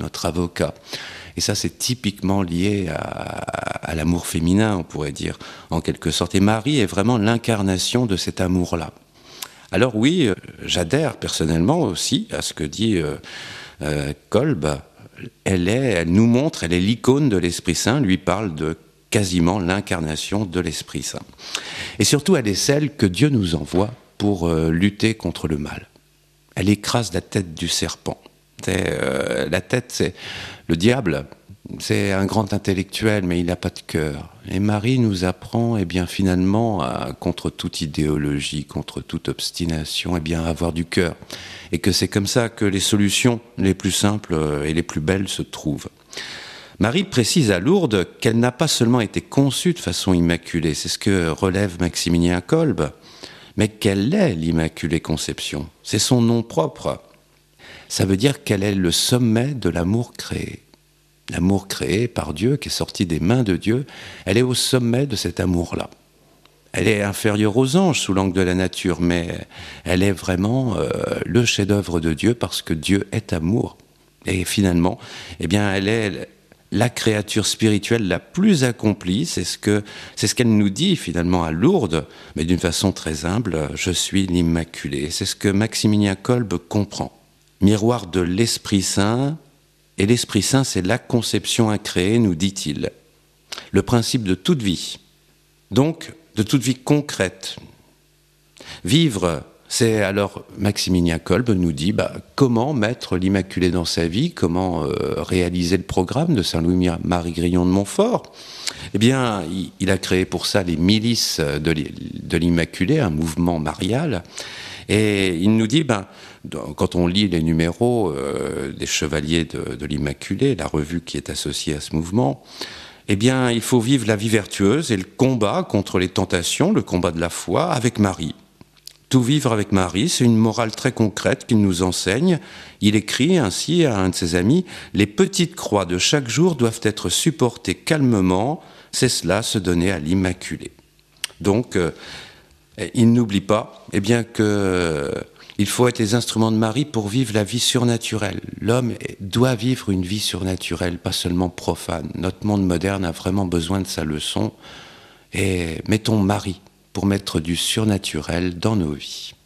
notre avocat. Et ça, c'est typiquement lié à l'amour féminin, on pourrait dire, en quelque sorte. Et Marie est vraiment l'incarnation de cet amour-là. Alors oui, j'adhère personnellement aussi à ce que dit Kolb. Elle nous montre, elle est l'icône de l'Esprit Saint, lui parle de quasiment l'incarnation de l'Esprit Saint. Et surtout, elle est celle que Dieu nous envoie pour lutter contre le mal. Elle écrase la tête du serpent. La tête, c'est le diable, c'est un grand intellectuel, mais il n'a pas de cœur. Et Marie nous apprend, eh bien, finalement, contre toute idéologie, contre toute obstination, eh bien, à avoir du cœur. Et que c'est comme ça que les solutions les plus simples et les plus belles se trouvent. Marie précise à Lourdes qu'elle n'a pas seulement été conçue de façon immaculée, c'est ce que relève Maximilien Kolb, mais qu'elle est l'Immaculée Conception. C'est son nom propre. Ça veut dire qu'elle est le sommet de l'amour créé. L'amour créé par Dieu, qui est sorti des mains de Dieu, elle est au sommet de cet amour-là. Elle est inférieure aux anges sous l'angle de la nature, mais elle est vraiment le chef-d'œuvre de Dieu parce que Dieu est amour. Et finalement, eh bien, elle est la créature spirituelle la plus accomplie. C'est ce qu'elle nous dit finalement à Lourdes, mais d'une façon très humble, je suis l'Immaculée. C'est ce que Maximilien Kolb comprend. Miroir de l'Esprit Saint, et l'Esprit Saint, c'est la conception incréée, nous dit-il. Le principe de toute vie, donc de toute vie concrète. Vivre, c'est alors, Maximilien Kolb nous dit comment mettre l'Immaculée dans sa vie, comment réaliser le programme de Saint-Louis-Marie Grillon de Montfort. Eh bien, il a créé pour ça les milices de l'Immaculée, un mouvement marial. Et il nous dit, quand on lit les numéros des Chevaliers de l'Immaculée, la revue qui est associée à ce mouvement, eh bien, il faut vivre la vie vertueuse et le combat contre les tentations, le combat de la foi avec Marie. Tout vivre avec Marie, c'est une morale très concrète qu'il nous enseigne. Il écrit ainsi à un de ses amis, « Les petites croix de chaque jour doivent être supportées calmement, c'est cela, se donner à l'Immaculée. » Donc, il n'oublie pas bien qu'il faut être les instruments de Marie pour vivre la vie surnaturelle. L'homme doit vivre une vie surnaturelle, pas seulement profane. Notre monde moderne a vraiment besoin de sa leçon. Et mettons Marie pour mettre du surnaturel dans nos vies.